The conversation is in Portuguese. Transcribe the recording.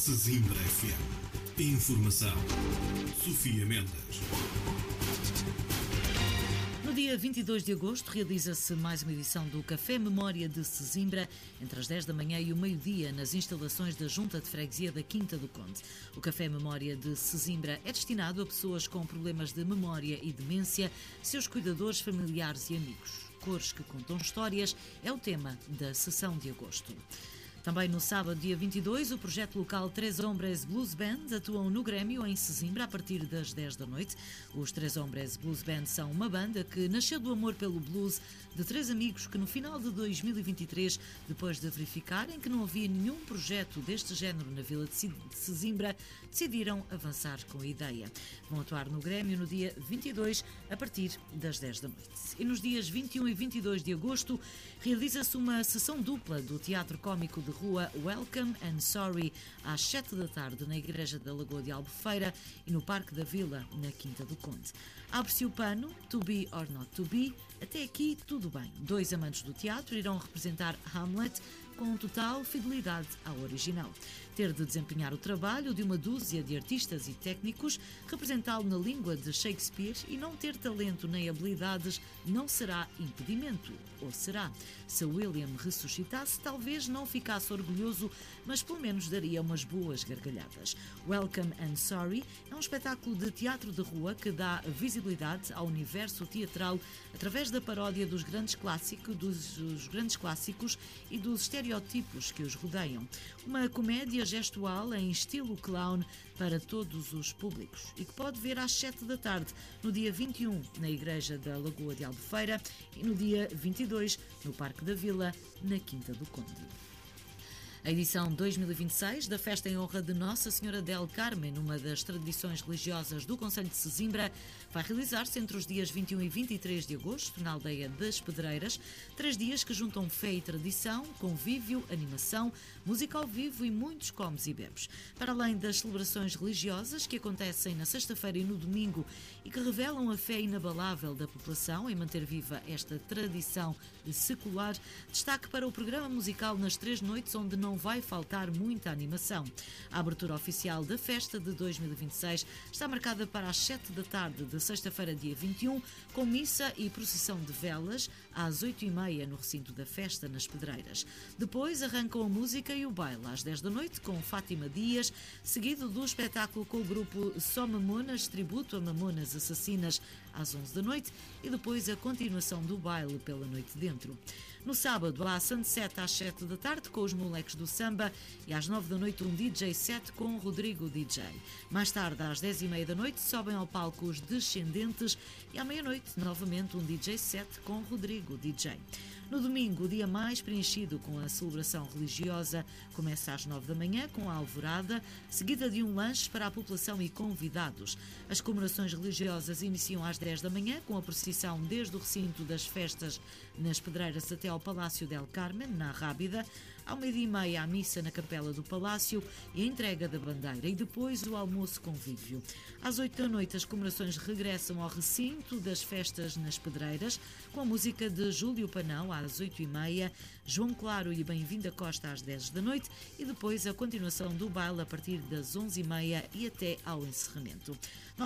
Sesimbra FM. Informação. Sofia Mendes. No dia 22 de agosto realiza-se mais uma edição do Café Memória de Sesimbra, entre as 10 da manhã e o meio-dia, nas instalações da Junta de Freguesia da Quinta do Conde. O Café Memória de Sesimbra é destinado a pessoas com problemas de memória e demência, seus cuidadores, familiares e amigos. Cores que contam histórias é o tema da sessão de agosto. Também no sábado, dia 22, o projeto local Três Hombres Blues Band atuam no Grêmio, em Sesimbra, a partir das 10 da noite. Os Três Hombres Blues Band são uma banda que nasceu do amor pelo blues de três amigos que, no final de 2023, depois de verificarem que não havia nenhum projeto deste género na vila de Sesimbra, decidiram avançar com a ideia. Vão atuar no Grêmio no dia 22, a partir das 10 da noite. E nos dias 21 e 22 de agosto, realiza-se uma sessão dupla do Teatro Cómico de Rua Welcome and Sorry, às 7 da tarde, na Igreja da Lagoa de Albufeira e no Parque da Vila, na Quinta do Conde. Abre-se o pano, To Be or Not To Be. Até aqui, tudo bem. Dois amantes do teatro irão representar Hamlet com total fidelidade ao original. Ter de desempenhar o trabalho de uma dúzia de artistas e técnicos, representá-lo na língua de Shakespeare e não ter talento nem habilidades não será impedimento. Ou será? Se William ressuscitasse, talvez não ficasse orgulhoso, mas pelo menos daria umas boas gargalhadas. Welcome and Sorry é um espetáculo de teatro de rua que dá visibilidade ao universo teatral através da paródia dos grandes clássicos e dos estereótipos que os rodeiam. Uma comédia gestual em estilo clown para todos os públicos e que pode ver às 7 da tarde, no dia 21, na Igreja da Lagoa de Albufeira e no dia 22, no Parque da Vila, na Quinta do Conde. A edição 2026 da Festa em Honra de Nossa Senhora del Carmen, uma das tradições religiosas do concelho de Sesimbra, vai realizar-se entre os dias 21 e 23 de agosto, na aldeia das Pedreiras, 3 dias que juntam fé e tradição, convívio, animação, música ao vivo e muitos comes e bebes. Para além das celebrações religiosas que acontecem na sexta-feira e no domingo e que revelam a fé inabalável da população em manter viva esta tradição secular, destaque para o programa musical nas 3 noites, onde não vai faltar muita animação. A abertura oficial da festa de 2026 está marcada para as 7 da tarde de sexta-feira, dia 21, com missa e procissão de velas às 8h30 no recinto da festa, nas Pedreiras. Depois arrancam a música e o baile às 10 da noite com Fátima Dias, seguido do espetáculo com o grupo Só Mamonas, tributo a Mamonas Assassinas, às 11 da noite, e depois a continuação do baile pela noite dentro. No sábado há Sunset às 7 da tarde com os Moleques do Samba e às 9 da noite um DJ set com Rodrigo DJ. Mais tarde, às 10h30 da noite, sobem ao palco os Descendentes e à meia-noite, novamente um DJ set com Rodrigo DJ. No domingo, o dia mais preenchido com a celebração religiosa começa às 9 da manhã com a alvorada, seguida de um lanche para a população e convidados. As comemorações religiosas iniciam às 10 da manhã com a procissão desde o recinto das festas nas Pedreiras até ao Palácio del Carmen, na Rábida. Ao 12h30 a missa na Capela do Palácio e a entrega da bandeira e depois o almoço convívio. Às 8 da noite as comemorações regressam ao recinto das festas nas Pedreiras com a música de Júlio Panão às 8h30, João Claro e Bem-vinda Costa às 10 da noite e depois a continuação do baile a partir das 11h30 e até ao encerramento.